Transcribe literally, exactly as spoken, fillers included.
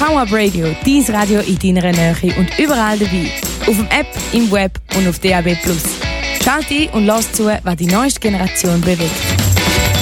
Power Radio, dein Radio in deiner Nähe und überall dabei. Auf dem App, im Web und auf D A B plus. Schalt ein und lass zu, was die neueste Generation bewegt.